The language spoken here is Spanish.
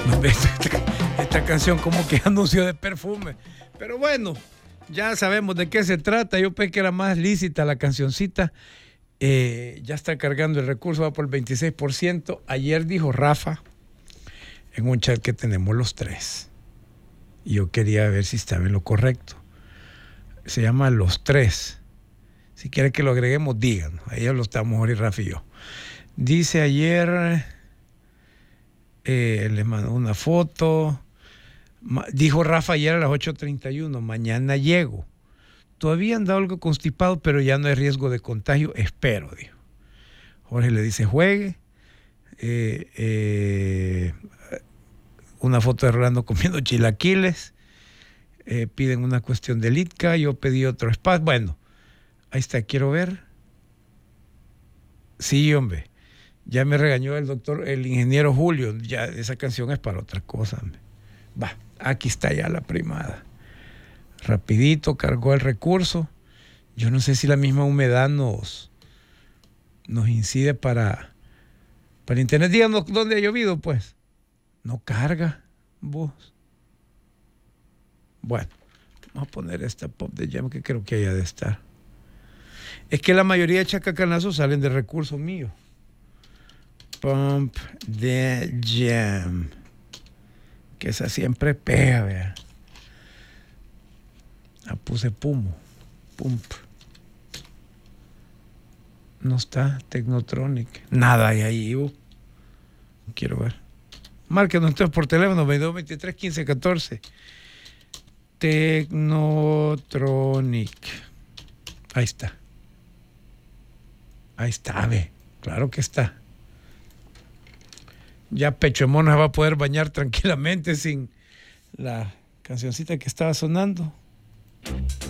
No, esta canción como que anuncio de perfume. Pero bueno, ya sabemos de qué se trata. Yo pensé que era más lícita la cancioncita. Ya está cargando el recurso, va por el 26%. Ayer dijo Rafa en un chat que tenemos los tres. Y yo quería ver si estaba en lo correcto. Se llama Los Tres. Si quiere que lo agreguemos, díganos. Ahí ya lo estamos ahora y Rafa y yo. Dice ayer, le mandó una foto. Dijo Rafa ayer a las 8:31, mañana llego. Todavía anda algo constipado, pero ya no hay riesgo de contagio, espero, dijo. Jorge le dice, juegue. Una foto de Rolando comiendo chilaquiles. Piden una cuestión de Litka, yo pedí otro espacio. Bueno, ahí está, quiero ver. Sí, hombre. Ya me regañó el ingeniero Julio. Ya esa canción es para otra cosa, hombre. Va, aquí está ya la primada. Rapidito cargó el recurso. Yo no sé si la misma humedad nos incide para internet. Díganos dónde ha llovido, pues. No carga, vos. Bueno, vamos a poner esta Pop de Jam que creo que haya de estar. Es que la mayoría de chacacanazos salen de recursos míos. Pump de Jam. Que esa siempre pega, vea. La puse Pump. No está Technotronic. Nada hay ahí. Quiero ver. Márquenos entonces por teléfono 22 23 15 14. Technotronic. Ahí está. Ahí está, ve. Claro que está. Ya Pecho de Mono se va a poder bañar tranquilamente sin la cancioncita que estaba sonando.